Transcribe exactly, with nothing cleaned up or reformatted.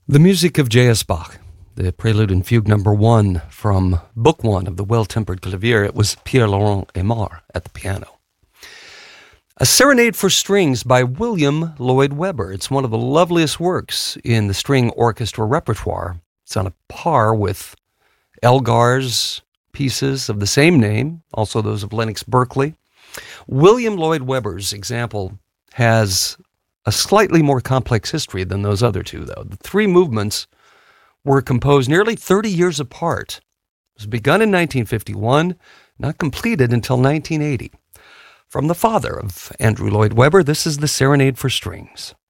The music of J S. Bach, the Prelude and Fugue number one from Book One of the Well-Tempered Clavier. It was Pierre-Laurent Aimard at the piano. A Serenade for Strings by William Lloyd Webber. It's one of the loveliest works in the string orchestra repertoire. It's on a par with Elgar's pieces of the same name, also those of Lennox Berkeley. William Lloyd Webber's example has a slightly more complex history than those other two, though. The three movements were composed nearly thirty years apart. It was begun in nineteen fifty-one, not completed until nineteen eighty. From the father of Andrew Lloyd Webber, this is the Serenade for Strings.